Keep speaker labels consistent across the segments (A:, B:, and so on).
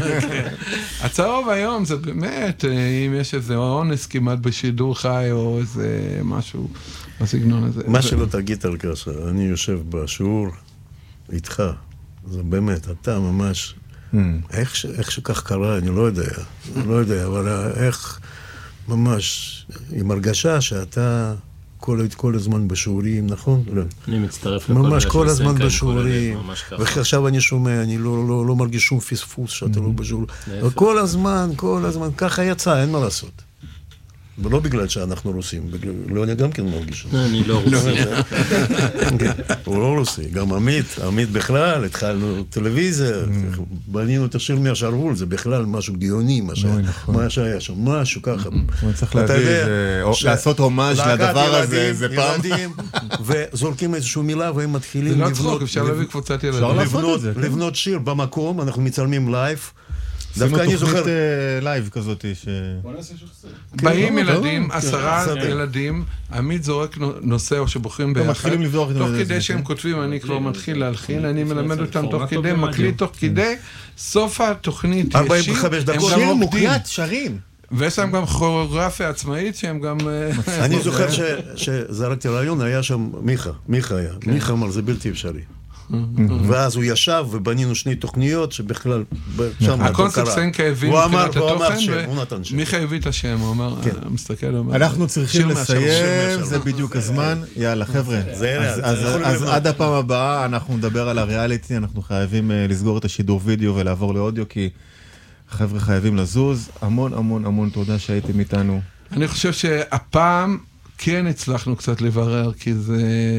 A: הצהוב היום זה באמת, אם יש איזה אונס כמעט בשידור חי, או איזה משהו בסגנון הזה.
B: מה שלא תגיד על כך, אני יושב בשיעור איתך, זה באמת, אתה ממש, איך שכך קרה, אני לא יודע, אבל איך ממש, עם הרגשה שאתה כל הזמן בשיעורים, נכון?
C: אני מצטרף
B: ממש כל הזמן בשיעורים, ועכשיו אני שומע, אני לא מרגיש שום פספוס שאתה לא בשיעור. כל הזמן, ככה יצא, אין מה לעשות. ולא בגלל שאנחנו רוסים, לא אני גם כן מרגיש.
C: אני לא רוסי.
B: הוא לא רוסי, גם עמית בכלל, התחלנו טלוויזיה, בנינו את השיר מהשרוול, זה בכלל משהו גאוני, מה שהיה שם, משהו ככה.
D: הוא צריך לעשות הומאז' לדבר הזה, זה פעם.
B: וזורקים איזושהי מילה והם מתחילים
A: זה לא צחוק, אפשר להביא קבוצת ילדים.
B: לבנות שיר במקום, אנחנו מצלמים לייב,
D: דווקא אני זוכר לייב כזאת
A: באים ילדים, 10 ילדים, עמית זורק נושא או שבוחרים ביחד, תוך כדי שהם כותבים, אני כבר מתחיל להלחין, אני מלמד אותם תוך כדי, מקליט תוך כדי, סוף התוכנית
B: 45 דקות,
D: שיר מוקלט, שרים,
A: ויש להם גם כוריאוגרפיה עצמאית שהם גם...
B: אני זוכר שזרקתי רעיון, היה שם מיכה אמר, זה בלתי אפשרי. ואז הוא ישב ובנינו 2 תוכניות שבכלל
A: הקונספט סנקה הביא מבחינת התוכן ומיכה הביא את השם, הוא אמר, מסתכל,
D: אנחנו צריכים לסיים, זה בדיוק הזמן, יאללה חבר'ה, אז עד הפעם הבאה אנחנו נדבר על הריאליטי, אנחנו חייבים לסגור את השידור וידאו ולעבור לאודיו, כי חבר'ה חייבים לזוז. המון תודה שהייתם איתנו.
A: אני חושב שהפעם כן הצלחנו קצת לברר, כי זה...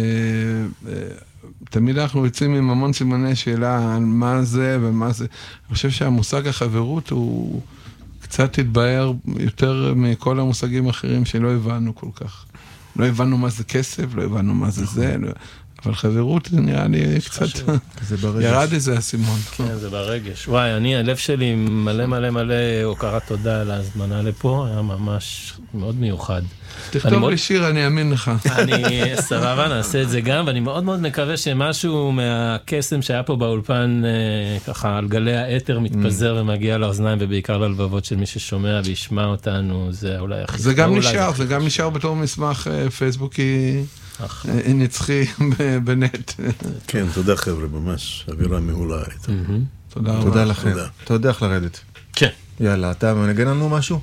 A: תמיד אנחנו יוצאים עם המון סימני שאלה על מה זה ומה זה. אני חושב שהמושג החברות הוא קצת התבהר יותר מכל המושגים האחרים שלא הבנו כל כך. לא הבנו מה זה כסף, לא הבנו מה זה זה, אבל חברות זה נראה לי קצת... ירד איזה הסימון.
C: כן, זה ברגש. וואי, הלב שלי מלא הוקרת תודה על ההזמנה לפה, היה ממש מאוד מיוחד.
A: תכתוב לי שיר, אני אאמין לך.
C: אני סבבה, נעשה את זה גם, ואני מאוד מאוד מקווה שמשהו מהקסם שהיה פה באולפן, ככה על גלי האתר מתפזר ומגיע לאוזניים, ובעיקר ללבבות של מי ששומע וישמע אותנו, זה אולי הכי...
A: זה גם נשאר בתור מסמך פייסבוקי נצחי בנט.
B: כן, תודה חבר'ה, ממש, אווירה מעולה הייתה.
D: תודה לכם. תודה לך לרדת.
C: כן.
D: יאללה, אתה מנגן לנו משהו?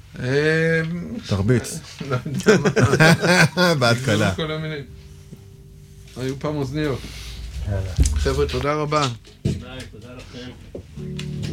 D: תרביץ. בהתקלה.
A: היו פעם אוזניות. חבר'ה, תודה רבה.
C: תודה לכם.